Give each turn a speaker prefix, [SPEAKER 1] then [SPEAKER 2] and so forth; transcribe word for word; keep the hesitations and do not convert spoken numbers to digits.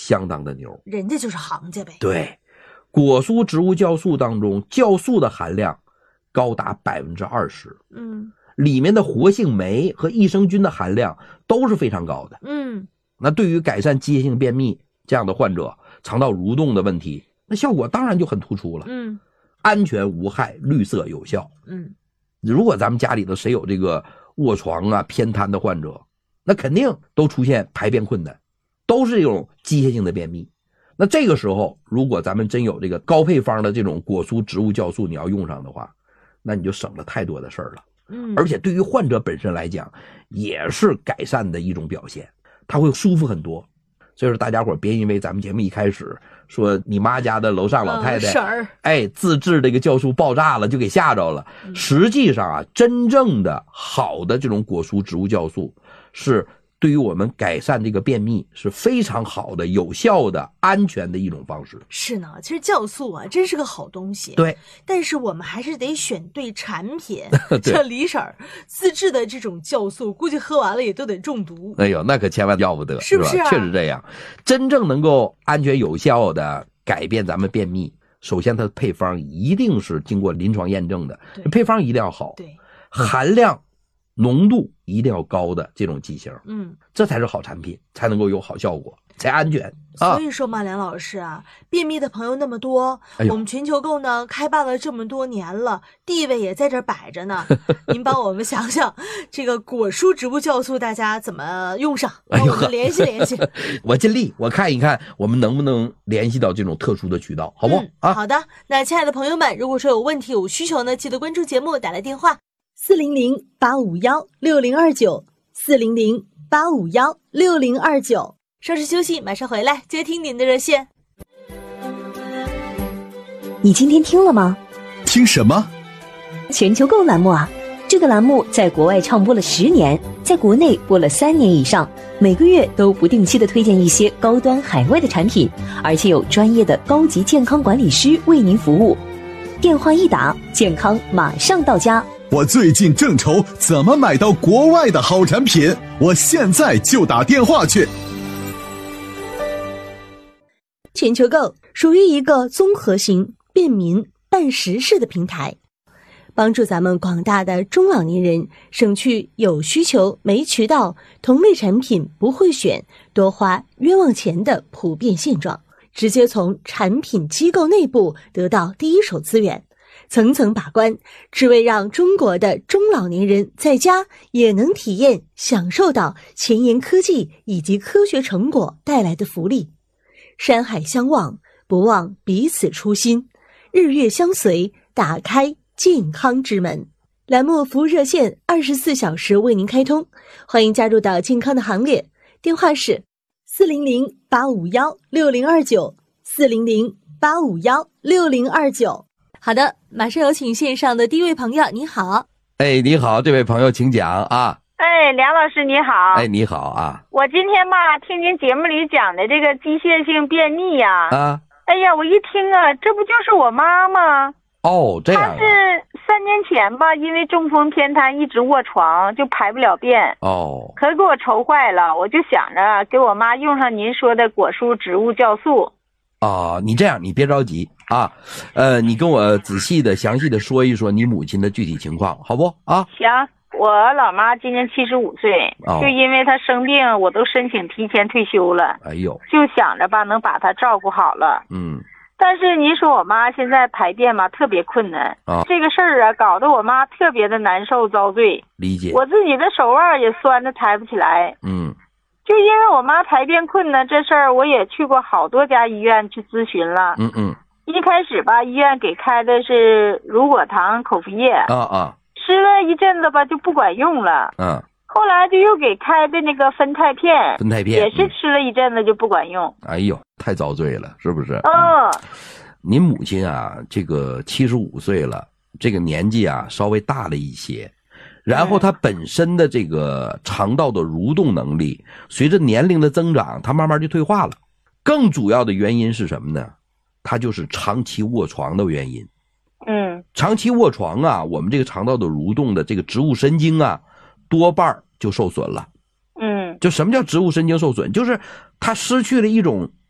[SPEAKER 1] 相当的牛，
[SPEAKER 2] 人家就是行家呗。
[SPEAKER 1] 对，果蔬植物酵素当中，酵素的含量高达 百分之二十，
[SPEAKER 2] 嗯，
[SPEAKER 1] 里面的活性酶和益生菌的含量都是非常高的。
[SPEAKER 2] 嗯，
[SPEAKER 1] 那对于改善机械性便秘这样的患者肠道蠕动的问题，那效果当然就很突出了。
[SPEAKER 2] 嗯，
[SPEAKER 1] 安全无害，绿色有效。
[SPEAKER 2] 嗯，
[SPEAKER 1] 如果咱们家里头谁有这个卧床啊偏瘫的患者，那肯定都出现排便困难，都是这种机械性的便秘。那这个时候如果咱们真有这个高配方的这种果蔬植物酵素你要用上的话，那你就省了太多的事儿了。
[SPEAKER 2] 嗯，
[SPEAKER 1] 而且对于患者本身来讲也是改善的一种表现，他会舒服很多。所以说大家伙别因为咱们节目一开始说你妈家的楼上老太太、
[SPEAKER 2] 婶儿，
[SPEAKER 1] 哎自制这个酵素爆炸了就给吓着了。
[SPEAKER 2] 嗯，
[SPEAKER 1] 实际上啊，真正的好的这种果蔬植物酵素是对于我们改善这个便秘是非常好的、有效的、安全的一种方式。
[SPEAKER 2] 是呢，其实酵素啊真是个好东西。
[SPEAKER 1] 对，
[SPEAKER 2] 但是我们还是得选对产品。这李婶儿自制的这种酵素，估计喝完了也都得中毒。
[SPEAKER 1] 哎呦，那可千万要不得，
[SPEAKER 2] 是不是啊？
[SPEAKER 1] 确实这样。真正能够安全有效的改变咱们便秘，首先它的配方一定是经过临床验证的，配方一定要好，
[SPEAKER 2] 对，
[SPEAKER 1] 含量浓度一定要高的这种剂型，
[SPEAKER 2] 嗯，
[SPEAKER 1] 这才是好产品，才能够有好效果，才安全啊。
[SPEAKER 2] 所以说嘛，梁老师啊，便秘的朋友那么多，
[SPEAKER 1] 哎、
[SPEAKER 2] 我们全球购呢开办了这么多年了，地位也在这摆着呢。您帮我们想想，这个果蔬植物酵素大家怎么用上？帮我们联系联系。
[SPEAKER 1] 哎、我尽力，我看一看我们能不能联系到这种特殊的渠道，好不好、
[SPEAKER 2] 嗯、
[SPEAKER 1] 啊？
[SPEAKER 2] 好的，那亲爱的朋友们，如果说有问题有需求呢，记得关注节目，打来电话。四零零八五幺六零二九，四零零八五幺六零二九。稍事休息，马上回来接听您的热线。
[SPEAKER 3] 你今天听了吗？
[SPEAKER 4] 听什么？
[SPEAKER 3] 全球购栏目啊！这个栏目在国外唱播了十年，在国内播了三年以上，每个月都不定期的推荐一些高端海外的产品，而且有专业的高级健康管理师为您服务。电话一打，健康马上到家。
[SPEAKER 4] 我最近正愁怎么买到国外的好产品，我现在就打电话去。
[SPEAKER 2] 全球购属于一个综合型便民办实事的平台，帮助咱们广大的中老年人省去有需求没渠道、同类产品不会选、多花冤枉钱的普遍现状，直接从产品机构内部得到第一手资源，层层把关，只为让中国的中老年人在家也能体验享受到前沿科技以及科学成果带来的福利。山海相望，不忘彼此初心，日月相随，打开健康之门。栏目服务热线二十四小时为您开通，欢迎加入到健康的行列，电话是四零零八五幺六零二九，四零零八五幺六零二九。好的，马上有请线上的第一位朋友，你好。
[SPEAKER 1] 哎，你好，这位朋友请讲啊。
[SPEAKER 5] 哎，梁老师你好。
[SPEAKER 1] 哎，你好啊。
[SPEAKER 5] 我今天吧听您节目里讲的这个机械性便秘呀、
[SPEAKER 1] 啊，啊，
[SPEAKER 5] 哎呀，我一听啊，这不就是我妈吗？
[SPEAKER 1] 哦，这样、啊。
[SPEAKER 5] 她是三年前吧，因为中风偏瘫一直卧床，就排不了便。
[SPEAKER 1] 哦。
[SPEAKER 5] 可是给我愁坏了，我就想着给我妈用上您说的果蔬植物酵素。
[SPEAKER 1] 啊，你这样，你别着急啊，呃，你跟我仔细的、详细的说一说你母亲的具体情况，好不啊？
[SPEAKER 5] 行，我老妈今年七十五岁，
[SPEAKER 1] 哦，
[SPEAKER 5] 就因为她生病，我都申请提前退休了。
[SPEAKER 1] 哎呦，
[SPEAKER 5] 就想着吧，能把她照顾好了。
[SPEAKER 1] 嗯。
[SPEAKER 5] 但是您说我妈现在排便吧特别困难
[SPEAKER 1] 啊，
[SPEAKER 5] 这个事儿啊搞得我妈特别的难受遭罪。
[SPEAKER 1] 理解。
[SPEAKER 5] 我自己的手腕也酸的抬不起来。
[SPEAKER 1] 嗯。
[SPEAKER 5] 就因为我妈排便困难这事儿，我也去过好多家医院去咨询了。
[SPEAKER 1] 嗯嗯。
[SPEAKER 5] 一开始吧，医院给开的是乳果糖口服液。
[SPEAKER 1] 啊啊。
[SPEAKER 5] 吃了一阵子吧，就不管用了。
[SPEAKER 1] 嗯。
[SPEAKER 5] 后来就又给开的那个酚酞片。
[SPEAKER 1] 酚酞片
[SPEAKER 5] 也是吃了一阵子就不管用。
[SPEAKER 1] 哎呦，太遭罪了，是不是？
[SPEAKER 5] 嗯。
[SPEAKER 1] 您母亲啊，这个七十五岁了，这个年纪啊稍微大了一些。然后它本身的这个肠道的蠕动能力随着年龄的增长它慢慢就退化了。更主要的原因是什么呢？它就是长期卧床的原因。
[SPEAKER 5] 嗯，
[SPEAKER 1] 长期卧床啊，我们这个肠道的蠕动的这个植物神经啊多半就受损了。
[SPEAKER 5] 嗯，
[SPEAKER 1] 就什么叫植物神经受损？就是它失去了一种